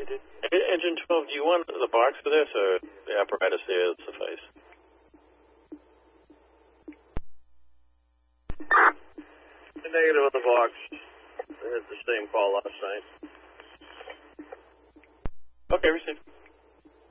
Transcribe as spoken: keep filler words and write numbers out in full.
E- Engine twelve, do you want the box for this, or the apparatus there will suffice? The negative on the box. I had the same call last night. Okay, received.